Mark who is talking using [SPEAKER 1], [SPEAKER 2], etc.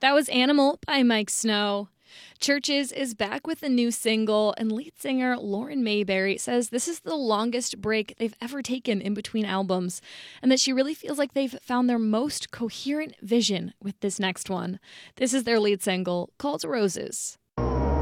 [SPEAKER 1] That was Animal by Mike Snow. Churches is back with a new single, and lead singer Lauren Mayberry says this is the longest break they've ever taken in between albums, and that she really feels like they've found their most coherent vision with this next one. This is their lead single, called Roses.